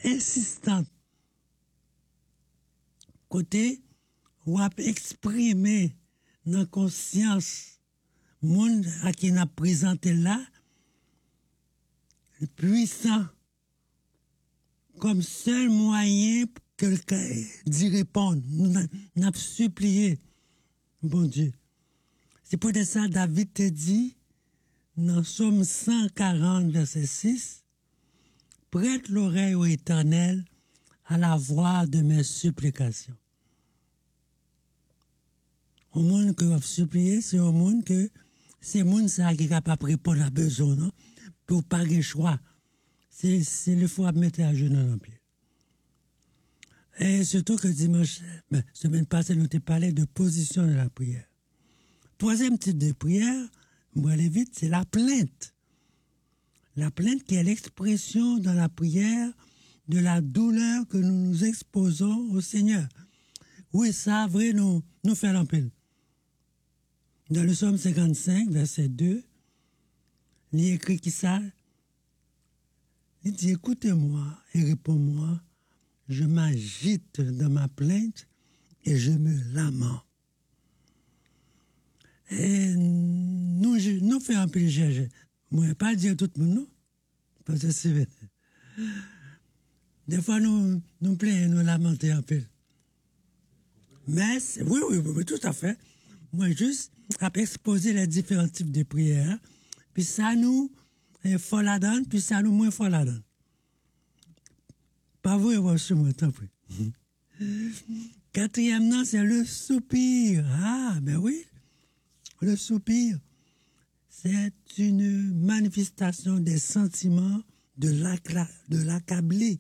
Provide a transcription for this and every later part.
insistante. Côté, ou a exprimé dans la conscience, monde à qui n'a présenté là, puissant, comme seul moyen d'y répondre. Nous avons supplié, bon Dieu. C'est pour ça David te dit, dans Somme 140, verset 6, prête l'oreille au Éternel à la voix de mes supplications. Au monde que vous suppliez, c'est au monde que c'est le monde qui est capable de répondre à besoin, non? Pour pas de choix. C'est le fois de mettre à genoux dans le pied. Et surtout que dimanche, semaine passée, nous avons parlé de position de la prière. Troisième type de prière, on va aller vite, c'est la plainte. La plainte qui est l'expression dans la prière de la douleur que nous nous exposons au Seigneur. Oui, ça, vrai, nous fait l'empile. Dans le Psaume 55, verset 2, il est écrit qui ça? Il dit, écoutez-moi et réponds-moi, je m'agite dans ma plainte et je me lamente. Et nous faisons un peu de chercher. Moi, je ne vais pas dire tout le monde, non? Parce que c'est des fois, nous plaignons, nous lamentons un peu. Mais, oui, tout à fait. Moi, juste, à exposer les différents types de prières, puis ça nous faut la donne, puis ça nous moins faut la donne. Pas vous, voir sur moi, tant pis. Quatrième, non, c'est le soupir. Ah, ben oui, le soupir, c'est une manifestation des sentiments de l'accablé.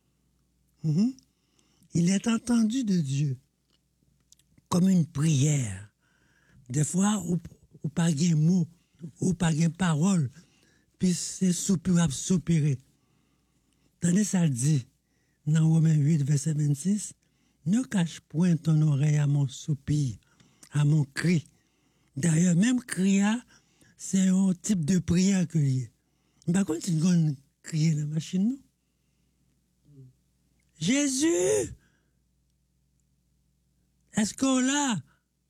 Il est entendu de Dieu comme une prière. Des fois, ou pas de mots, ou pas de paroles, puis c'est soupirer. Tandis ça dit, dans Romains 8, verset 26, ne cache point ton oreille à mon soupir, à mon cri. D'ailleurs, même crier, c'est un type de prière que lié. Par contre, c'est une crier la machine, non? Jésus! Est-ce qu'on l'a?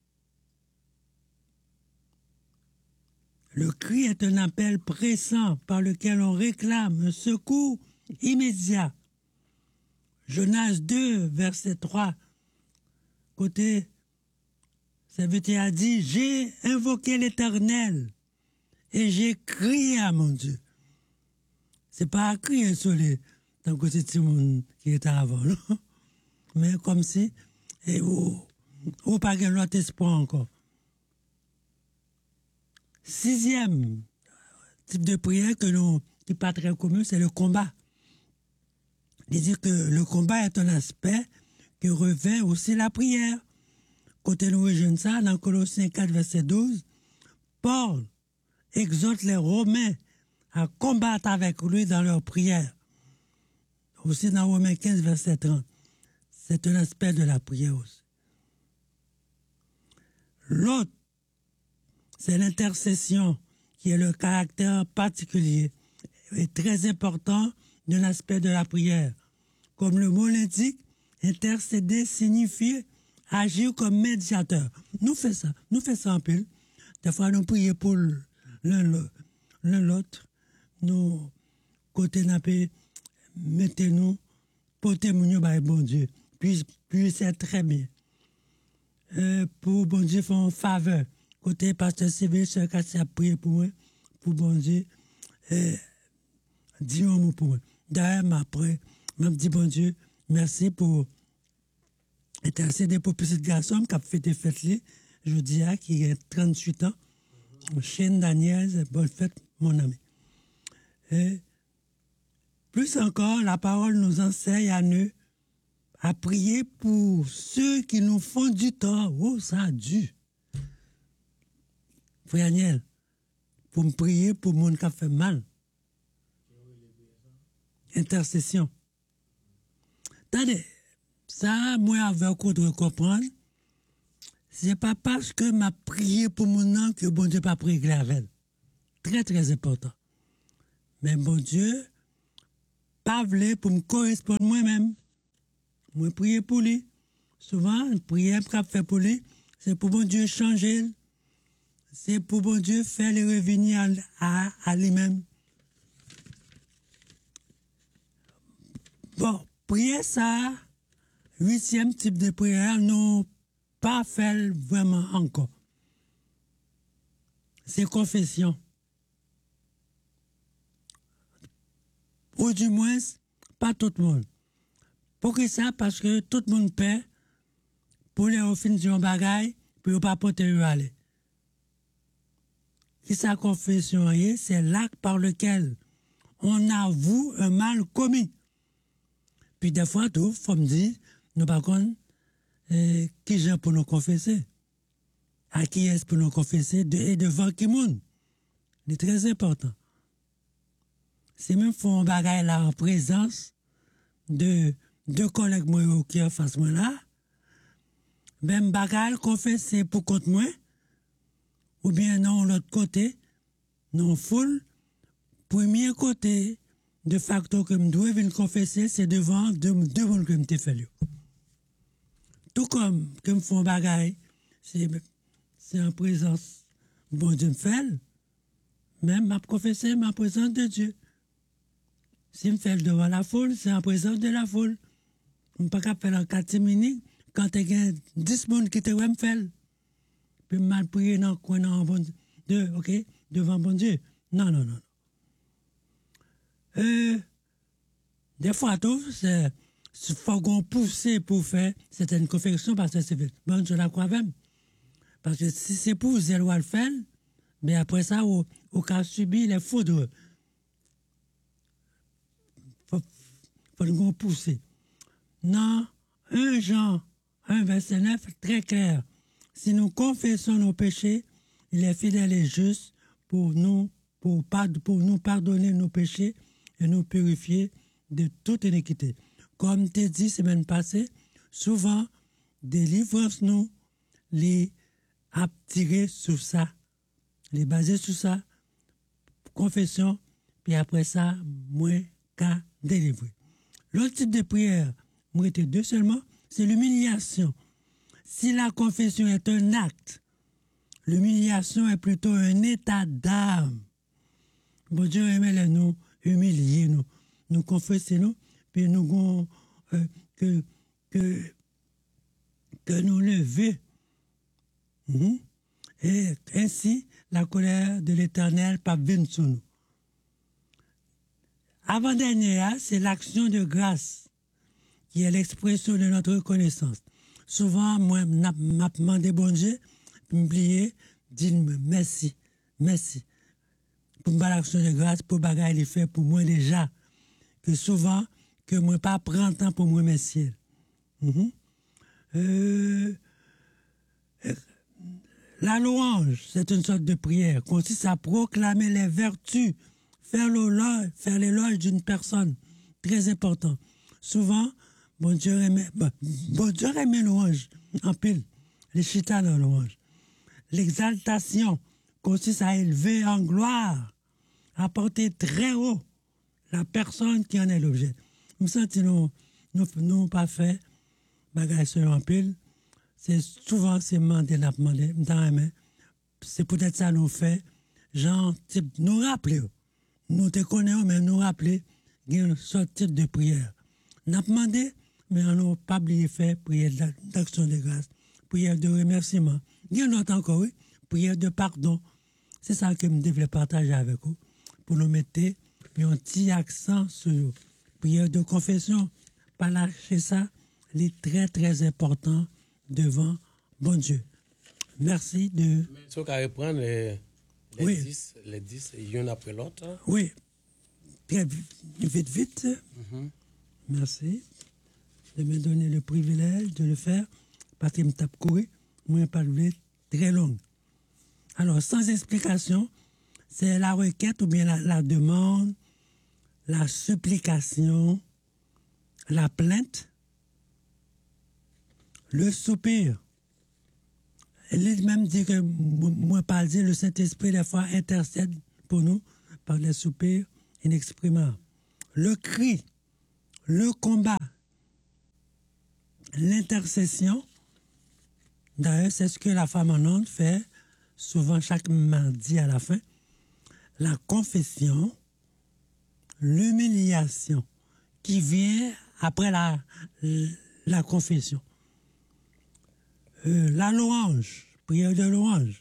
Le cri est un appel pressant par lequel on réclame un secours immédiat. Jonas 2, verset 3, côté, serviteur a dit, j'ai invoqué l'Éternel et j'ai crié à mon Dieu. C'est pas à crier sur les, dans le côté de tout le monde qui était avant, non? Mais comme si, et ou pas qu'il y ait espoir encore. Sixième type de prière qui n'est pas très commun, c'est le combat. C'est-à-dire que le combat est un aspect qui revêt aussi la prière. Côté nous rejoignons ça, dans Colossiens 4, verset 12, Paul exhorte les Romains à combattre avec lui dans leur prière. Aussi dans Romains 15, verset 30. C'est un aspect de la prière aussi. L'autre, c'est l'intercession, qui est le caractère particulier et très important de l'aspect de la prière. Comme le mot l'indique, intercéder signifie agir comme médiateur. Nous faisons ça en pile. Des fois, nous prions pour l'un l'autre. Nous, côté napé, mettez-nous, portez-nous, bon Dieu. Puis c'est très bien. Pour bon Dieu, faire une faveur. Côté pasteur civil, ce cas, c'est à prier pour moi, pour bon Dieu, dis un mot pour moi. D'ailleurs, après, m'a dit bon Dieu, merci pour intercéder pour petit garçon qui a fait des fêtes là, je dis à qui a 38 ans, Shane Daniel, bonne fête, mon ami. Et plus encore, la parole nous enseigne à prier pour ceux qui nous font du tort. Oh, ça a dû. Frère Daniel, pour me prier pour le monde qui a fait mal. Intercession. Attendez, ça, moi, avec contre comprendre, c'est pas parce que m'a prié pour mon nom que bon Dieu pas prié avec elle. Très, très important. Mais bon Dieu, pas voulu pour me correspondre moi-même. Moi, prier pour lui. Souvent, prière que fait pour lui, c'est pour bon Dieu changer. C'est pour bon Dieu faire le revenir à lui-même. Bon, prière ça, 8e type de prière, nous pas fait vraiment encore. C'est confession. Ou du moins, pas tout le monde. Pourquoi ça? Parce que tout le monde paie pour les offrir un bagage, puis ne pas porter aller. Et sa confession, c'est l'acte par lequel on avoue un mal commis. Puis des fois, tout, faut me dire, nous par contre, qui j'ai pour nous confesser? À qui est-ce pour nous confesser? Et devant qui monde? C'est très important. C'est même font un bagage là en présence de deux collègues moi qui en face moi là. Même bagage confesser pour contre moi, ou bien non, l'autre côté, non foule, premier côté de facto que je dois venir confesser, c'est devant deux monde que je fait. Tout comme que me font bagaille, c'est en présence, bon Dieu me fait, même ma confesser ma présence de Dieu. Si je me fais devant la foule, c'est en présence de la foule. Je ne peux pas faire en 4 minutes quand il y a 10 personnes qui te me faire. Puis mal prier dans le coin bon Dieu, ok, devant bon Dieu. Non, non, non. Des fois, tout, c'est faut qu'on pousse pour faire certaines confessions parce que c'est bon, je la crois même. Parce que si c'est pour vous, elle le faire, mais après ça, au cas subir les foudres, faut qu'on pousse. Non, 1 Jean 1, verset 9, très clair. Si nous confessons nos péchés, il est fidèle et juste pour nous pardonner nos péchés et nous purifier de toute iniquité. Comme tu dit semaine passée, souvent, délivre-nous les tirer sur ça, les baser sur ça, confession, puis après ça, moins qu'à délivrer. L'autre type de prière, moi, était 2 seulement, c'est l'humiliation. Si la confession est un acte, l'humiliation est plutôt un état d'âme. Bon Dieu aime nous humilier, nous confesser, nous, puis nous que nous lever. Et ainsi, la colère de l'Éternel pas venir sur nous. Avant-dernier, c'est l'action de grâce, qui est l'expression de notre reconnaissance. Souvent, moi, m'a demandé bon Dieu, puis m'oublier, dis-moi merci, merci. Pour me l'action de grâce, pour bagaille les fait pour moi déjà. Que souvent, que moi pas prendre temps pour moi merci. La louange, c'est une sorte de prière, consiste à proclamer les vertus, faire l'éloge d'une personne. Très important. Souvent, bon Dieu aime louange, en pile, les chita dans louange. L'exaltation consiste à élever en gloire, à porter très haut la personne qui en est l'objet. Nous sentons, nous pas fait, bagage sur en pile, c'est souvent c'est demander, c'est peut-être ça nous fait, genre, nous rappeler, nous te connaissons, mais nous rappeler, il y a ce type de prière. Nous avons demandé, mais on n'a pas oublié faire prière d'action de grâce, prière de remerciement. Il y en a encore, oui, prière de pardon. C'est ça que je devais partager avec vous, pour nous mettre un petit accent sur prière de confession. Pas lâcher ça, il est très, très important devant bon Dieu. Merci de... Mais il faut qu'on reprenne les 10, l'un après l'autre. Oui, très vite. Merci de me donner le privilège de le faire, parce qu'il me tape courir, moi, pas le très long. Alors, sans explication, c'est la requête ou bien la demande, la supplication, la plainte, le soupir. Il même dit que, moi, pas dire, le Saint-Esprit, des fois, intercède pour nous par les soupirs inexprimables. Le cri, le combat, l'intercession. D'ailleurs, c'est ce que la femme en onde fait souvent chaque mardi à la fin. La confession, l'humiliation qui vient après la confession. La louange, prière de louange.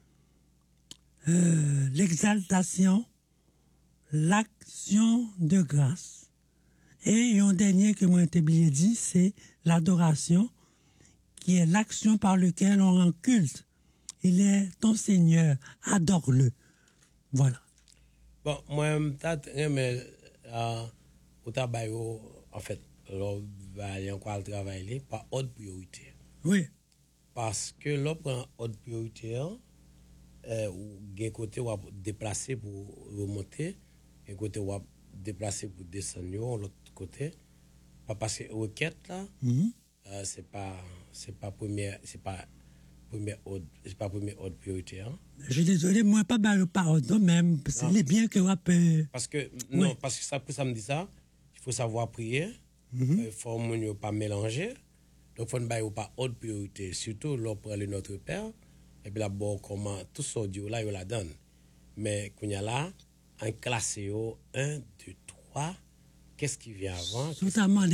L'exaltation, l'action de grâce. Et un dernier que moi j'ai oublié de dire, c'est l'adoration, qui est l'action par laquelle on rend culte. Il est ton Seigneur, adore-le. Voilà. Bon, moi, mais au tabac, en fait, on va aller encore travailler par haute priorité. Oui. Parce que l'on prend haute priorité, ou d'un côté, on va déplacer pour remonter, d'un côté, on va déplacer pour descendre, l'autre côté. Pas parce que requête là, c'est pas première haute priorité. Hein. Je suis désolé, moi pas mal pardon même, c'est bien que on peut. Parce que non, parce que ça me dit ça, il faut savoir prier, il faut ne pas mélanger. Donc faut ne pas haute priorité, surtout l'on prend le Notre Père et puis là bon comment tout ça Dieu là il la donne. Mais quand il y a là un classé 1 2 3 qu'est-ce qui vient avant? Totalement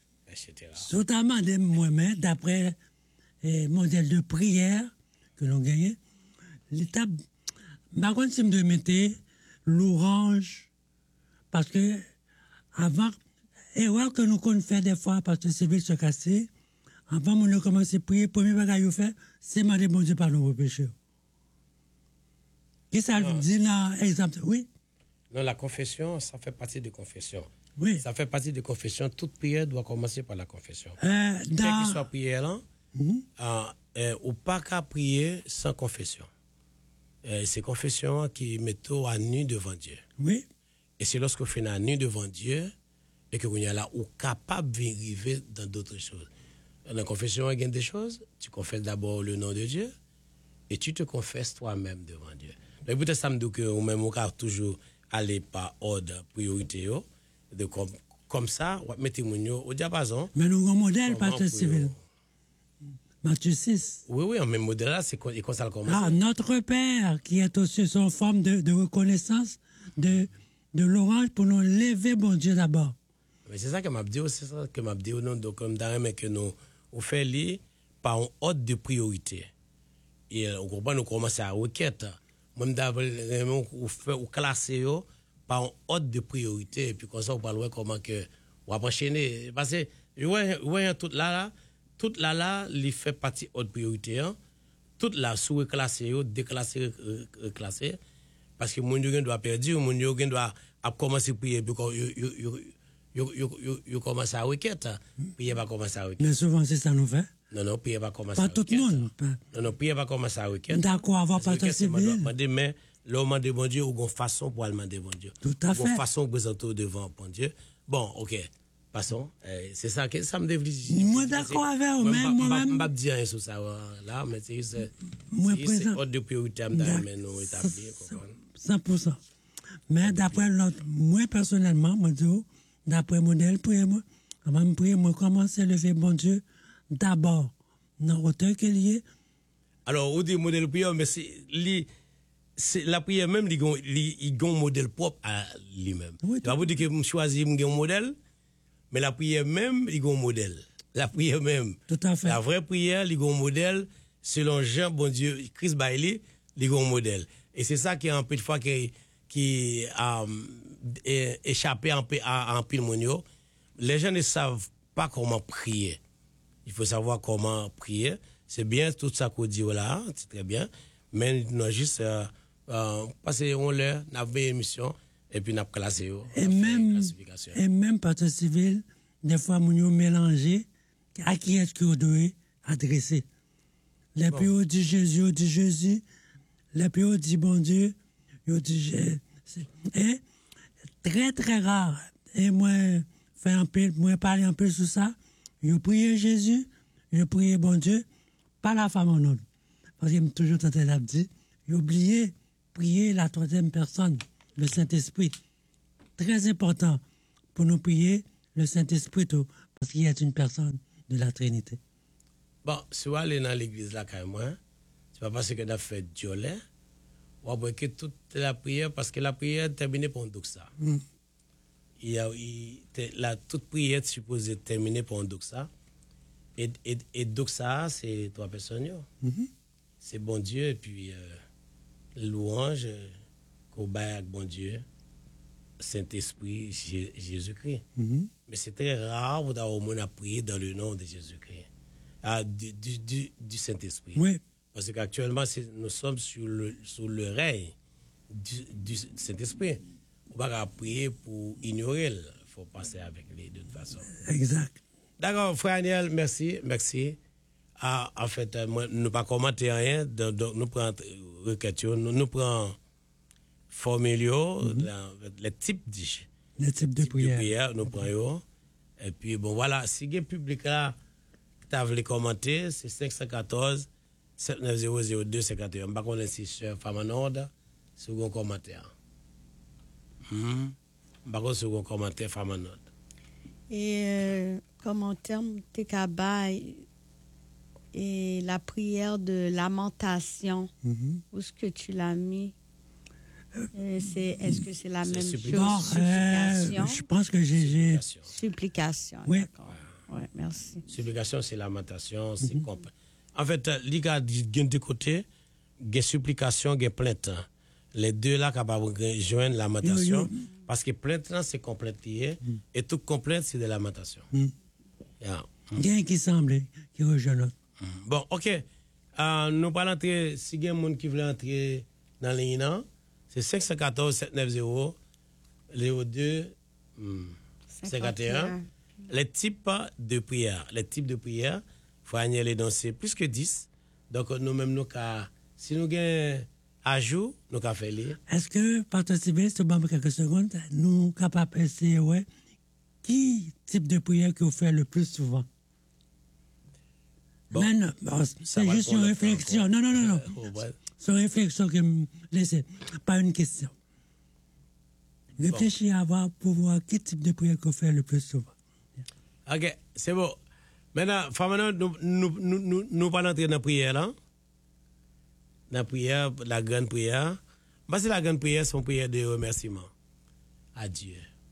de moi-même, d'après modèle de prière que l'on gagne, l'étape, par contre, si je me mettais l'orange, parce que avant, erreur que nous connaissons faire des fois, parce que c'est vite se casser, avant de commencer à prier, le premier bagage que fait, c'est demander bon Dieu pardon pour péché. Qu'est-ce que ça dit dans l'exemple? Oui. Non, la confession, ça fait partie de confession. Oui. Ça fait partie de confession. Toute prière doit commencer par la confession. Quelle que soit prière là, ou pas qu'à prier sans confession. C'est confession qui met à nu devant Dieu. Oui. Et c'est lorsqu'on fait à nu devant Dieu et que vous êtes là ou capable d'arriver dans d'autres choses. Dans la confession, il y a des choses. Tu confesses d'abord le nom de Dieu et tu te confesses toi-même devant Dieu. Donc peut-être ça me dit que ou même on peut toujours aller par ordre priorité de comme ça, on mettez mon au diapason. Mais nous avons un modèle, Pasteur Civil. Matthieu 6. Oui, même modèle là, c'est comme ça commence. Ah, notre Père, qui est aussi en forme de reconnaissance de l'orange pour nous lever, bon Dieu, d'abord. Mais c'est ça que m'a dit, c'est ça que m'a dit, non, donc comme dans que nous on fait lire par un ordre de priorité. Et on comprend, nous commençons à requête. Même d'abord, on classe par un ordre de priorité, et puis comme ça, on parle comment que on va enchaîner. Parce que, ouais, tout là, il fait partie de priorité. Hein. Tout là, sous classé, déclassé, classé. Parce que mon Dieu doit perdre, mon Dieu doit commencer à prier, puis il commence à requête. Puis il va commencer à requête. Mais souvent, c'est ça nous fait. Non, puis il va commencer à requête. Pas tout le monde. Non, puis il va commencer à requête. D'accord, avoir pas ta civil. Mais l'homme de bon Dieu, ou une façon pour demander bon Dieu. Tout à fait. Une façon de présenter devant bon Dieu. Bon, ok. Passons. C'est ça que ça me devrait dire. Moi, d'accord avec vous, même moi-même. Je ne vais pas dire rien sur ça là, mais c'est ordre de priorité à nous établir. 100%. Mais d'après moi, personnellement, moi, d'après modèle, moi, avant de prier, moi, commencer à lever bon Dieu d'abord, dans l'auteur qu'il y est. Alors, au dit modèle prière, mais c'est la prière même, il a un modèle propre à lui-même. Oui, tu vas vous dire que je choisis un modèle, mais la prière même, il a un modèle. La prière même. Tout à fait. La vraie prière, il a un modèle, selon Jean, bon Dieu, Christ Bailey, il a un modèle. Et c'est ça qui est un peu de fois qui a échappé à un pile monio. Les gens ne savent pas comment prier. Il faut savoir comment prier. C'est bien tout ça qu'on dit là, c'est très bien. Mais nous juste passer on l'heure, n'a fait émission et puis n'a classé. Et même partie civile, des fois nous mélangé à qui est-ce que vous devez adresser. Les plus hauts dit Jésus, les plus hauts dit bon Dieu, ils dit et très très rare. Et moi parler un peu sur ça. Je prie Jésus, je prie bon Dieu, pas la femme en autre. Parce qu'il m'a toujours tenté de dire, j'ai oublié prier la troisième personne, le Saint-Esprit. Très important pour nous prier le Saint-Esprit, parce qu'il est une personne de la Trinité. Bon, si vous allez dans l'église là, quand même, c'est pas parce que nous avons fait Dieu là, on va que toute la prière, parce que la prière est terminée par un doxa. Toute prière est supposée terminer par un doxa. Et doxa, c'est trois personnes. C'est bon Dieu, et puis louange, qu'on bat avec bon Dieu, Saint-Esprit, Jésus-Christ. Mais c'est très rare d'avoir au monde à prier dans le nom de Jésus-Christ. Du Saint-Esprit. Oui. Parce qu'actuellement, nous sommes sur le règne du Saint-Esprit. On ne va pas prier pour ignorer. Il faut passer avec lui de toute façon. Exact. D'accord, frère Aniel, merci. En fait, nous ne pas commenter rien. Donc, nous prenons requête, nous prenons formulio, les types de prière. Nous prenons. Et puis, bon, voilà, si le public là, tu as voulu commenter, c'est 514 7900 51. Je ne sais pas si c'est Famanord, c'est un commentaire. Je ne sais pas si c'est un commentaire Famanord. Et commentaire, et la prière de lamentation, où est-ce que tu l'as mis? Est-ce que c'est la même chose? Supplication? Je pense que j'ai... Supplication, oui. d'accord. Oui, merci. Supplication, c'est lamentation, c'est en fait, les gars, de deux côtés, il y a supplication, il y a plainte. Les deux là, capables de joindre lamentation. Parce que plainte, c'est complète lié. Et toute complète, c'est de lamentation. Il y a un qui semble, qui rejoint l'autre. Bon, ok. Nous parlons entrer, si il y a un monde qui veut entrer dans l'INA, c'est 514 790 02 51. Les types de prières. Il faut aller danser plus que 10. Donc, nous-mêmes, si nous avons un jour, nous avons fait lire. Est-ce que, participer, c'est bon, quelques secondes, nous sommes capables d'essayer, qui type de prière que vous faites le plus souvent? Bon, non, c'est juste une réflexion. Non. C'est une réflexion que me laisse, pas une question. Réfléchis à voir pour voir quel type de prière que vous faites le plus souvent. Ok, c'est bon. Maintenant, nous allons entrer dans la prière là. Dans la prière, la grande prière. Parce que la grande prière, c'est une prière de remerciement à Dieu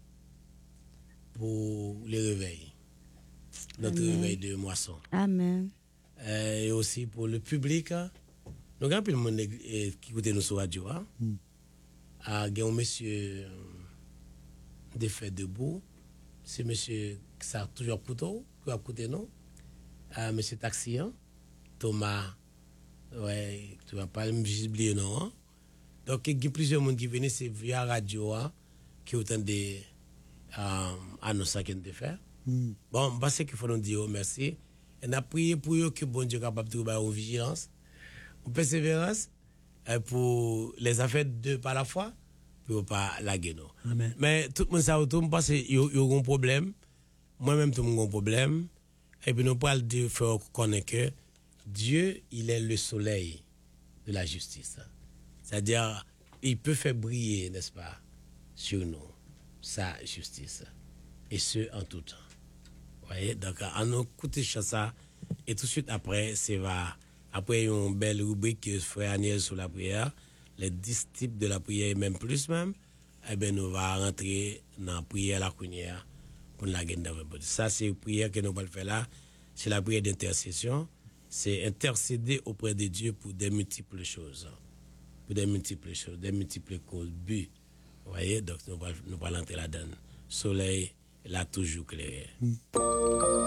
pour le réveil. Notre réveil de moisson. Amen. Et aussi pour le public. Nous avons le monde qui écoute nous sur la radio. Il y a un monsieur de fait debout. C'est monsieur qui a toujours couteau, qui a coûté nous. Monsieur Taxi, Thomas, ouais, tu vas pas oublier non. Donc il y a plusieurs monde qui viennent, c'est via la radio qui ont des annonces qu'ils ont fait. Bon, parce qu'il faut nous dire merci. Et on a prié pour eux que bon Dieu soit capable de trouver une vigilance, une persévérance pour les affaires de par la foi, pour pas laguer nous. Amen. Mais tout le monde ça autour, parce qu'il y a un problème. Moi-même, tout le monde a un problème. Et puis nous parlons de faire connaître que Dieu, il est le soleil de la justice. C'est-à-dire, il peut faire briller, n'est-ce pas, sur nous, sa justice. Et ce, en tout temps. Vous voyez, donc, on a écouté ça, et tout de suite après, après une belle rubrique que Frère Aniel sur la prière, les 10 types de la prière, et même plus même, eh bien, nous allons rentrer dans la prière la cunière pour la gagne d'avenir. Ça, c'est une prière que nous allons faire là, c'est la prière d'intercession, c'est intercéder auprès de Dieu pour des multiples choses. Des multiples causes, buts. Vous voyez, donc nous allons rentrer là-dedans. Soleil, là, toujours clair.